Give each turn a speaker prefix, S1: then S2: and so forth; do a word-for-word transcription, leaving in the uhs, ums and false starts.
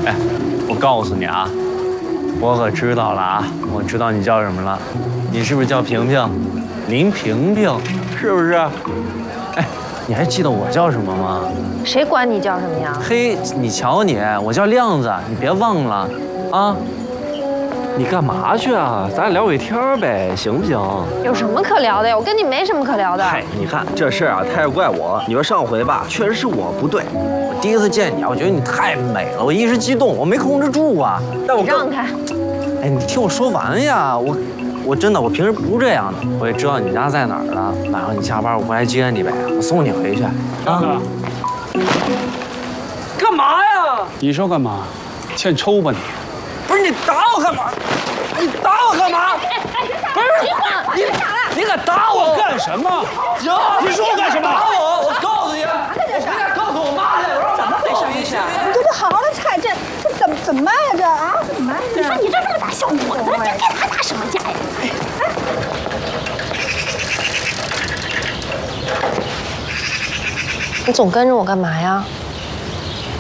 S1: 哎，我告诉你啊，我可知道了啊，我知道你叫什么了，你是不是叫萍萍？林萍萍，是不是？哎，你还记得我叫什么吗？
S2: 谁管你叫什么呀？
S1: 嘿，你瞧你，我叫亮子，你别忘了啊。 你干嘛去啊？咱俩聊会天呗，行不行？
S2: 有什么可聊的呀？我跟你没什么可聊的。
S3: 嗨，你看这事儿啊，他也怪我。你说上回吧，确实是我不对。
S1: 我第一次见你啊，我觉得你太美了，我一时激动，我没控制住啊。但我
S2: 让开。
S1: 哎，你听我说完呀，我我真的我平时不是这样的。我也知道你家在哪儿了，晚上你下班我回来接你呗，我送你回去。啊？干嘛呀？
S4: 你说干嘛？欠抽吧你？
S1: 不是你打我干嘛？你打我干嘛？不是你你敢打我
S4: 干什么？
S1: 行，
S4: 你说我干什么？
S1: 打我！我告诉你，我回家告诉我妈去。我说怎么回事？
S5: 你这这好好的菜，这这怎么怎么卖呀？这啊，怎么卖呀？
S6: 你说你这那么大小伙子，这给他打什么价呀？
S2: 你总跟着我干嘛呀？